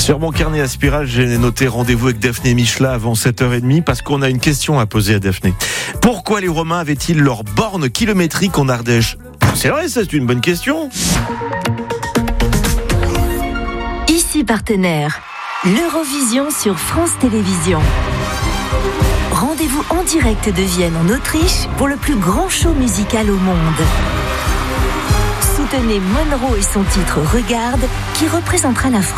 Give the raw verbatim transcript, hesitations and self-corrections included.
Sur mon carnet à spirale, j'ai noté rendez-vous avec Daphné Michelat avant sept heures trente parce qu'on a une question à poser à Daphné. Pourquoi les Romains avaient-ils leur borne kilométrique en Ardèche ? C'est vrai, ça, c'est une bonne question. Ici partenaire, l'Eurovision sur France Télévisions. Rendez-vous en direct de Vienne en Autriche pour le plus grand show musical au monde. Soutenez Monroe et son titre Regarde qui représentera la France.